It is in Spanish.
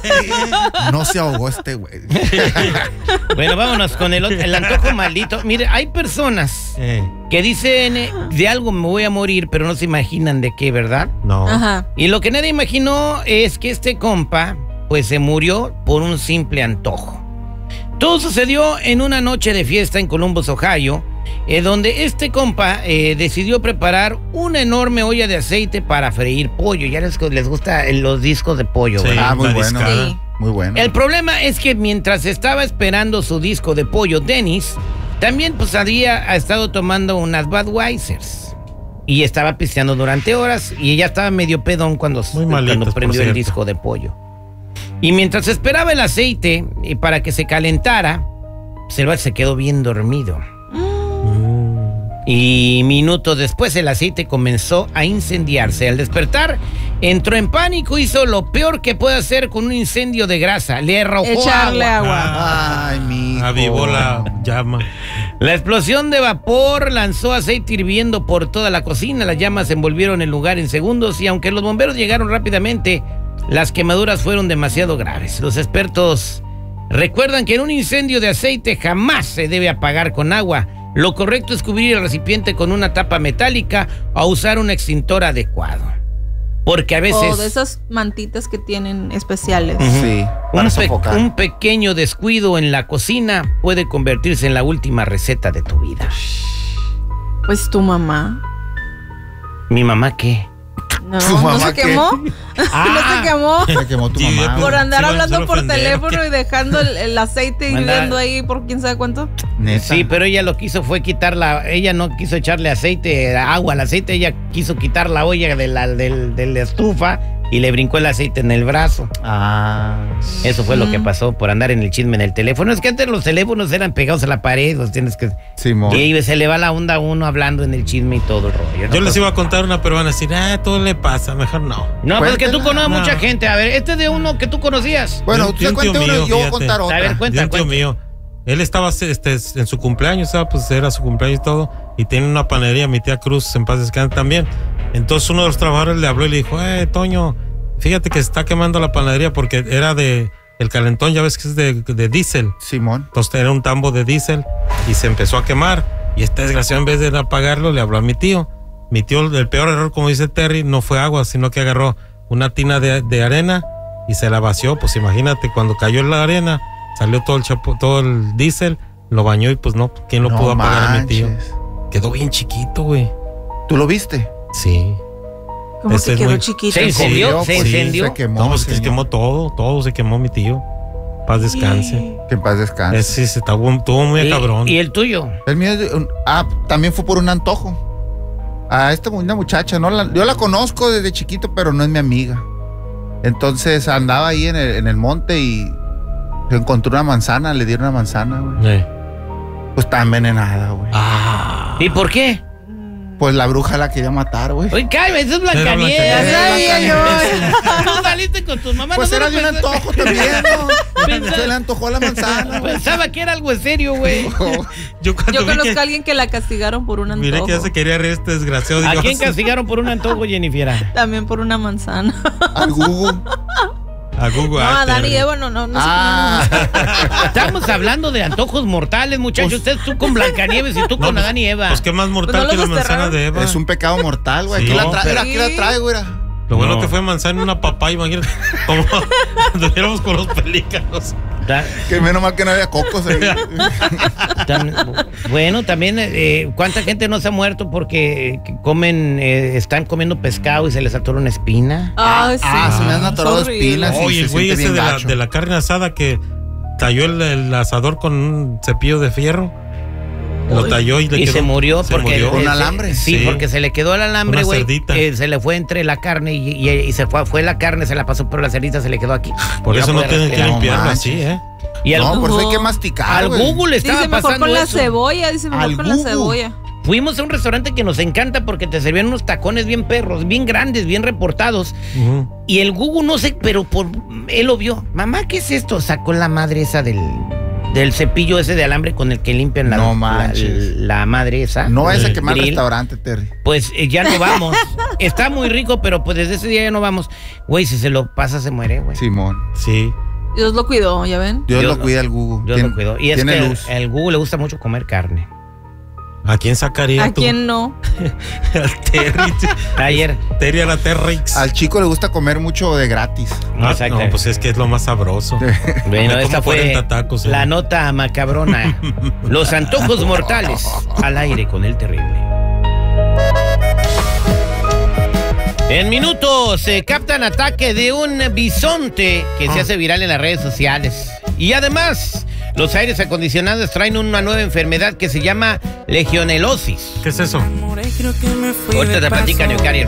No se ahogó este güey. Bueno, vámonos con el antojo maldito. Mire, hay personas que dicen de algo me voy a morir, pero no se imaginan de qué, ¿verdad? No. Ajá. Y lo que nadie imaginó es que este compa, pues se murió por un simple antojo. Todo sucedió en una noche de fiesta en Columbus, Ohio, donde este compa decidió preparar una enorme olla de aceite para freír pollo. Ya les gustan los discos de pollo, Sí, ¿verdad? Muy bueno. Sí. Muy bueno. El problema es que mientras estaba esperando su disco de pollo, Dennis también pues había estado tomando unas Budweisers y estaba pisteando durante horas y ella estaba medio pedón cuando prendió el disco de pollo. Y mientras esperaba el aceite para que se calentara, se quedó bien dormido. Y minutos después el aceite comenzó a incendiarse. Al despertar, entró en pánico, hizo lo peor que puede hacer con un incendio de grasa. Le arrojó Echarle agua. Ay, mijo. Avivó la llama. La explosión de vapor lanzó aceite hirviendo por toda la cocina. Las llamas envolvieron el lugar en segundos y aunque los bomberos llegaron rápidamente, las quemaduras fueron demasiado graves. Los expertos recuerdan que en un incendio de aceite jamás se debe apagar con agua. Lo correcto es cubrir el recipiente con una tapa metálica o usar un extintor adecuado. Porque a veces... O de esas mantitas que tienen especiales. Sí, para sofocar. un pequeño descuido en la cocina puede convertirse en la última receta de tu vida. Pues tu mamá. ¿Mi mamá qué? No, ¿Tu ¿no mamá se qué? quemó? ¿No se quemó? Se quemó tu Sí, mamá. Por andar Sí, hablando solo por ofender, teléfono ¿qué? y dejando el aceite Manda- hirviendo ahí por quién sabe cuánto. Neta. Sí, pero ella lo que hizo fue ella no quiso echarle agua al aceite, ella quiso quitar la olla de la estufa y le brincó el aceite en el brazo. Ah. Eso fue lo que pasó por andar en el chisme en el teléfono. Es que antes los teléfonos eran pegados a la pared, los tienes que... Simón. Y se le va la onda a uno hablando en el chisme y todo el rollo. Yo les iba a contar una, pero van a decir, todo le pasa, mejor no. No, pues que tú Cuéntela. conoces mucha No. gente. A ver, este es de uno que tú conocías. Bueno, De usted un tío cuenta uno mío, y yo voy a fíjate. contar otra. A ver, De cuenta, un tío mío. Él estaba en su cumpleaños, pues era su cumpleaños y todo, y tiene una panadería, mi tía Cruz, en paz descanse también. Entonces uno de los trabajadores le habló y le dijo, Toño, fíjate que se está quemando la panadería porque era el calentón, ya ves que es de diésel. Simón. Entonces era un tambo de diésel y se empezó a quemar. Y este desgraciado, en vez de apagarlo, le habló a mi tío. Mi tío, el peor error, como dice Terry, no fue agua, sino que agarró una tina de arena y se la vació. Pues imagínate, cuando cayó en la arena, salió todo el diésel, lo bañó y pues no, ¿quién lo pudo apagar a mi tío? manches. Quedó bien chiquito, güey. ¿Tú lo viste? Sí. Como Ese que es quedó muy- chiquito. Se incendió, Sí, se incendió. Se quemó. No, pues que se señor. quemó todo se quemó mi tío. Paz descanse. Que en paz descanse. Sí, estuvo muy cabrón. ¿Y el tuyo? El mío también fue por un antojo. Una muchacha, yo la conozco desde chiquito, pero no es mi amiga. Entonces andaba ahí en el monte y se encontró una manzana, le dieron una manzana, güey. Pues está envenenada, güey. ¿Y por qué? Pues la bruja la quería matar, güey. Oye, calma, eso es Era Blancanieves. Blancanieves. Ya sabía yo. Tú saliste con tus mamás. Pues no era solo de un pensé- antojo también, ¿no? Pensaba- Se le antojó la manzana, güey. Pensaba que era algo serio, güey. Yo cuando Yo vi conozco que, a alguien que la castigaron por un antojo. miré que ya se quería reír este desgraciado. ¿A digo, quién castigaron por un antojo, Jennifer? También por una manzana. Al Google. A Google. No, a Terry. Dani y Eva no Ah, Estamos hablando de antojos mortales, muchachos. Tú con Blancanieves y tú No, con pues- Adán y Eva. Pues qué más mortal Pues no que la los manzana desterraron. de Eva. es un pecado mortal, güey. Sí. Aquí la traigo, güey. Lo bueno No. que fue manzana en una papaya, imagínate. Como anduviéramos con los pelícanos. Que menos mal que no había cocos ahí. Bueno, también, ¿cuánta gente no se ha muerto porque están comiendo pescado y se les atoró una espina? Ay, sí. Se me han atorado Es horrible. espinas. Sí, Oye, el se güey siente ese bien de gacho. la carne asada que talló el asador con un cepillo de fierro. Lo Uy. talló y le Y quedó. se murió porque... murió. ¿Con alambre? Sí, Sí. porque se le quedó el alambre, Una güey. cerdita. Se le fue entre la carne y se fue la carne, se la pasó, pero la cerdita se le quedó aquí. Por Y eso no puede tienen que respirar. limpiarlo No así, manches. Y al, No, por eso hay que Ujú. masticar, al güey. Google estaba Dice mejor pasando con la eso. cebolla, dice mejor Al con la Google. cebolla. Fuimos a un restaurante que nos encanta porque te servían unos tacones bien perros, bien grandes, bien reportados. Ujú. Y el Google no sé, pero él lo vio. Mamá, ¿qué es esto? Sacó la madre esa del del cepillo ese de alambre con el que limpian No manches. la madre esa. No vayas a el quemar el grill. restaurante, Terry. Pues ya no vamos. Está muy rico, pero pues desde ese día ya no vamos. Güey, si se lo pasa se muere, güey. Simón. Sí. Dios lo cuidó, ¿ya ven? Dios Dios lo cuida al Google. Yo lo cuido. Y es tiene que luz. el Google le gusta mucho comer carne. ¿A quién sacaría ¿A tú? quién no? Al Terry. Ayer. Terry a la Terrix. Al chico le gusta comer mucho de gratis. Ah, Exacto. no, pues es que es lo más sabroso. Bueno, Come esta como fue 40 tacos, la nota macabrona. Los antojos mortales al aire con el terrible. En minutos se captan ataque de un bisonte que se hace viral en las redes sociales. Y además, los aires acondicionados traen una nueva enfermedad que se llama legionelosis. ¿Qué es eso? Ahorita te platican, Eucario.